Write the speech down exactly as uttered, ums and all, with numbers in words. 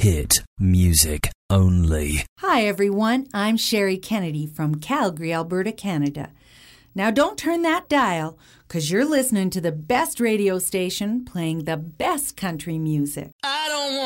Hit music only. Hi, everyone. I'm Sherry Kennedy from Calgary, Alberta, Canada. Now, don't turn that dial, because you're listening to the best radio station playing the best country music. I don't want